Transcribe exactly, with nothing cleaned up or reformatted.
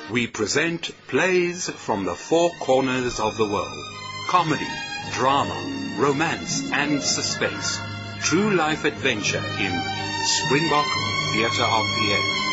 We present plays from the four corners of the world. Comedy, drama, romance and suspense. True life adventure in Springbok Theatre R P A.